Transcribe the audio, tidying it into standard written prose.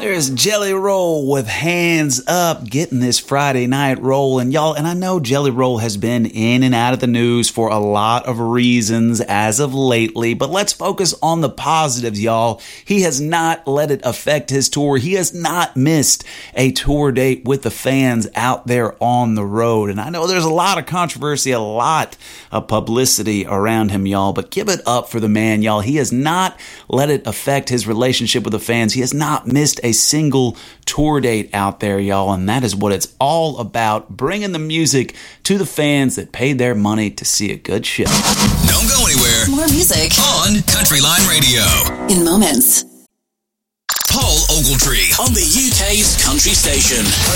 There's Jelly Roll with Hands Up, getting this Friday night rolling, y'all. And I know Jelly Roll has been in and out of the news for a lot of reasons as of lately, but let's focus on the positives, y'all. He has not let it affect his tour. He has not missed a tour date with the fans out there on the road. And I know there's a lot of controversy, a lot of publicity around him, y'all, but give it up for the man, y'all. He has not let it affect his relationship with the fans. He has not missed a single tour date out there, y'all, and that is what it's all about, bringing the music to the fans that paid their money to see a good show. Don't go anywhere. More music On Countryline Radio. in moments. Paul Ogletree on the UK's country station.